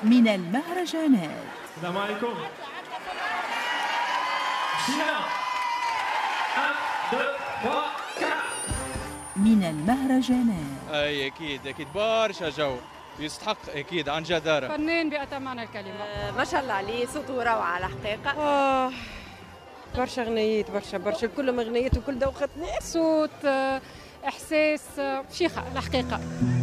من المهرجانات. السلام عليكم. من المهرجانات. اي اكيد برشا جو يستحق اكيد عن جدارة. فنان بأتم الكلمة. ما شاء الله عليه، صوته روعة على الحقيقة. برشا غنيات، برشا كلهم غنيات وكل دوختني. صوت، إحساس، شيخة الحقيقة.